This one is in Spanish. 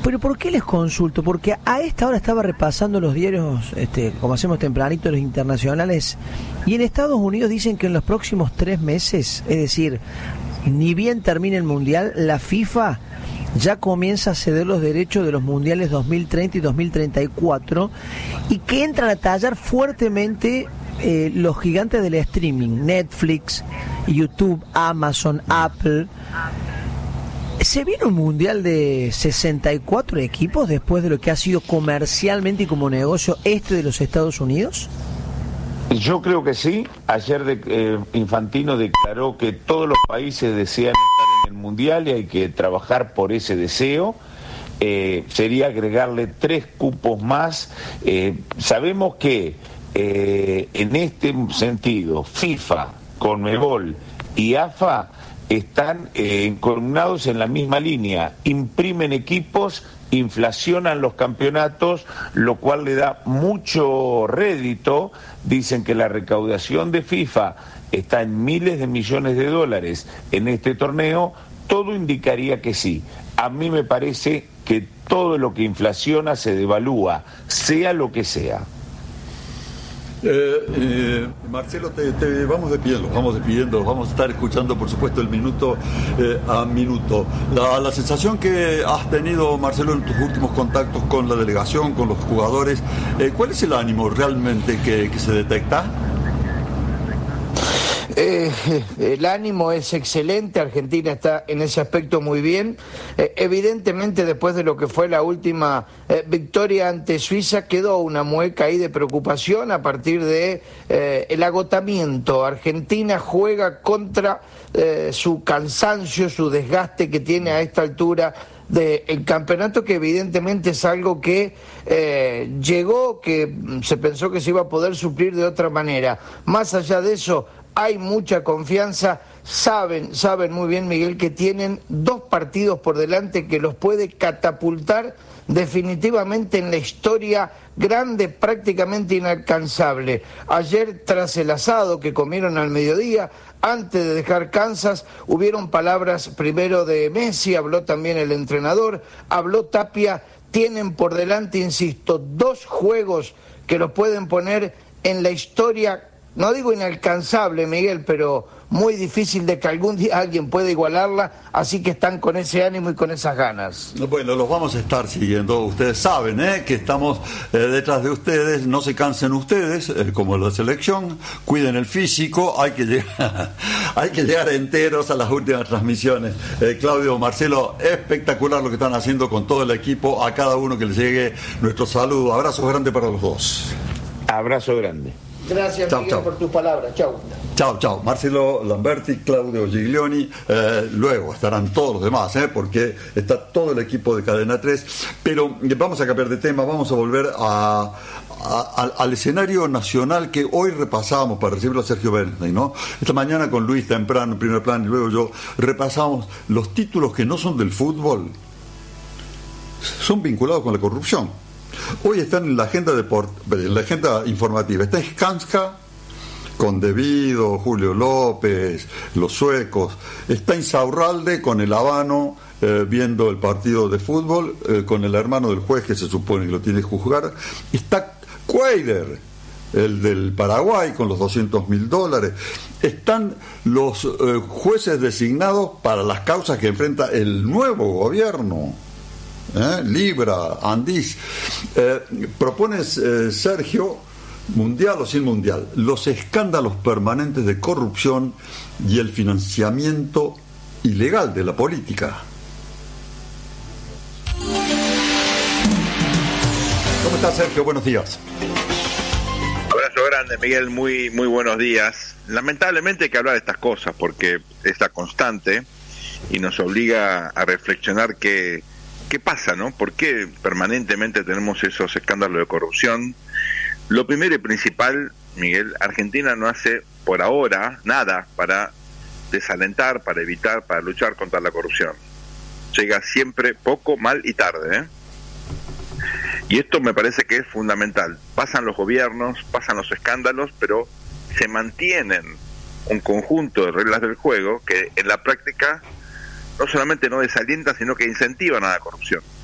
Pero ¿por qué les consulto? Porque a esta hora estaba repasando los diarios, como hacemos tempranito, los internacionales, y en Estados Unidos dicen que en los próximos 3 meses, es decir, ni bien termine el Mundial, la FIFA ya comienza a ceder los derechos de los Mundiales 2030 y 2034, y que entran a tallar fuertemente los gigantes del streaming, Netflix, YouTube, Amazon, Apple. ¿Se viene un mundial de 64 equipos después de lo que ha sido comercialmente y como negocio de los Estados Unidos? Yo creo que sí. Ayer Infantino declaró que todos los países desean estar en el mundial y hay que trabajar por ese deseo. Sería agregarle 3 cupos más. Sabemos que en este sentido FIFA, CONMEBOL y AFA están encolumnados en la misma línea, imprimen equipos, inflacionan los campeonatos, lo cual le da mucho rédito. Dicen que la recaudación de FIFA está en miles de millones de dólares en este torneo. Todo indicaría que sí. A mí me parece que todo lo que inflaciona se devalúa, sea lo que sea. Marcelo, te vamos despidiendo, vamos a estar escuchando por supuesto el minuto a minuto. La sensación que has tenido, Marcelo, en tus últimos contactos con la delegación, con los jugadores, ¿cuál es el ánimo realmente que se detecta? El ánimo es excelente, Argentina está en ese aspecto muy bien. Evidentemente, después de lo que fue la última victoria ante Suiza, quedó una mueca ahí de preocupación a partir de el agotamiento. Argentina juega contra su cansancio, su desgaste que tiene a esta altura del campeonato, que evidentemente es algo que llegó, que se pensó que se iba a poder suplir de otra manera. Más allá de eso, hay mucha confianza, saben muy bien, Miguel, que tienen 2 partidos por delante que los puede catapultar definitivamente en la historia grande, prácticamente inalcanzable. Ayer, tras el asado que comieron al mediodía, antes de dejar Kansas, hubieron palabras primero de Messi, habló también el entrenador, habló Tapia. Tienen por delante, insisto, 2 juegos que los pueden poner en la historia. No digo inalcanzable, Miguel, pero muy difícil de que algún día alguien pueda igualarla, así que están con ese ánimo y con esas ganas. Bueno, los vamos a estar siguiendo. Ustedes saben que estamos detrás de ustedes. No se cansen ustedes, como la selección. Cuiden el físico. Hay que llegar enteros a las últimas transmisiones. Claudio, Marcelo, espectacular lo que están haciendo con todo el equipo. A cada uno que les llegue nuestro saludo. Abrazos grandes para los dos. Abrazo grande. Gracias, Miguel, por tus palabras. Chau. Marcelo Lamberti, Claudio Giglioni, luego estarán todos los demás, porque está todo el equipo de Cadena 3. Pero vamos a cambiar de tema, vamos a volver al escenario nacional que hoy repasábamos para recibirlo a Sergio Bernstein, ¿no? Esta mañana con Luis temprano, en primer plano, y luego yo repasamos los títulos que no son del fútbol, son vinculados con la corrupción. Hoy están en la agenda en la agenda informativa. Está Skanska con Devido, Julio López, los suecos. Está Insaurralde con el habano viendo el partido de fútbol con el hermano del juez que se supone que lo tiene que juzgar. Está Cuellar, el del Paraguay, con los $200.000. Están los jueces designados para las causas que enfrenta el nuevo gobierno. Libra, Andís. Propones, Sergio, mundial o sin mundial, los escándalos permanentes de corrupción y el financiamiento ilegal de la política. ¿Cómo estás, Sergio? Buenos días. Abrazo grande, Miguel, muy buenos días. Lamentablemente hay que hablar de estas cosas porque es la constante y nos obliga a reflexionar ¿Qué pasa, no? ¿Por qué permanentemente tenemos esos escándalos de corrupción? Lo primero y principal, Miguel, Argentina no hace por ahora nada para desalentar, para evitar, para luchar contra la corrupción. Llega siempre poco, mal y tarde, Y esto me parece que es fundamental. Pasan los gobiernos, pasan los escándalos, pero se mantienen un conjunto de reglas del juego que en la práctica no solamente no desalienta, sino que incentivan a la corrupción.